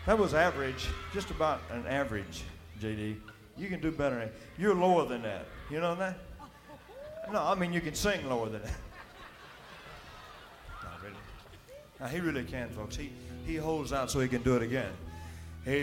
That was average, just about an average, JD. You can do better than that. You're lower than that. You know that? No, I mean you can sing lower than that. Not really. Now, he really can, folks. He holds out so he can do it again.